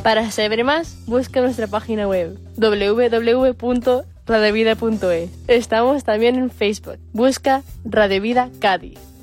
Para saber más, busca nuestra página web www.radiovida.es. Estamos también en Facebook. Busca Radio Vida Cádiz.